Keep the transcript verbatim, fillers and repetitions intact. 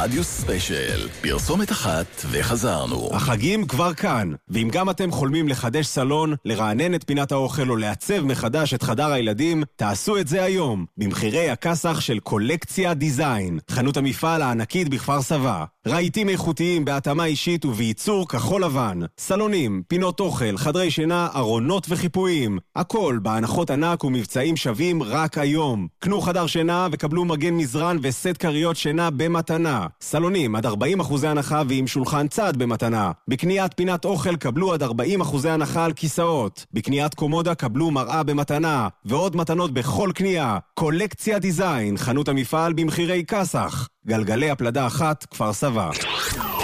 רדיוס ספיישל, פרסומת אחת וחזרנו. החגים כבר כאן, ואם גם אתם חולמים לחדש סלון, לרענן את פינת האוכל או לעצב מחדש את חדר הילדים, תעשו את זה היום, במחירי הכסח של קולקציה דיזיין, חנות המפעל הענקית בכפר סבא. רהיטים איכותיים בהתאמה אישית ובייצור כחול לבן, סלונים, פינות אוכל, חדרי שינה, ארונות וחיפויים, הכל בהנחות ענק ומבצעים שווים רק היום. קנו חדר שינה וקבלו מגן מזרן וסט קריות שינה במתנה. סלונים עד ארבעים אחוזי הנחה ועם שולחן צד במתנה. בקניית פינת אוכל קבלו עד ארבעים אחוזי הנחה על כיסאות. בקניית קומודה קבלו מראה במתנה. ועוד מתנות בכל קנייה. קולקציה דיזיין, חנות המפעל במחירי כסח. גלגלי הפלדה אחת, כפר סבא.